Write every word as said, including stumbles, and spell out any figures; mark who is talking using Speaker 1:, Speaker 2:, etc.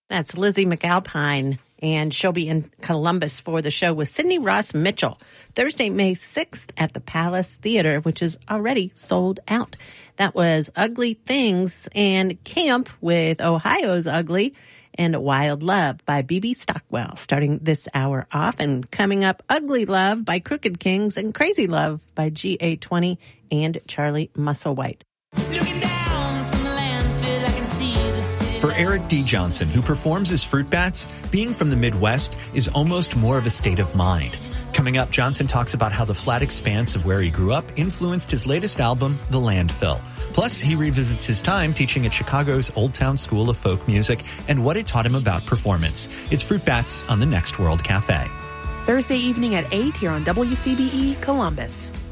Speaker 1: That's Lizzie McAlpine, and she'll be in Columbus for the show with Sidney Ross Mitchell Thursday, May sixth at the Palace Theater, which is already sold out. That was Ugly Things and Camp with Ohio's Ugly and Wild Love by B B Stockwell, starting this hour off. And coming up, Ugly Love by Crooked Kings and Crazy Love by G A twenty and Charlie Musselwhite.
Speaker 2: Looking down from the landfill, I can see the city.
Speaker 3: For Eric D. Johnson, who performs as Fruit Bats, being from the Midwest is almost more of a state of mind. Coming up, Johnson talks about how the flat expanse of where he grew up influenced his latest album, The Landfill. Plus, he revisits his time teaching at Chicago's Old Town School of Folk Music and what it taught him about performance. It's Fruit Bats on the Next World Cafe.
Speaker 4: Thursday evening at eight here on W C B E Columbus.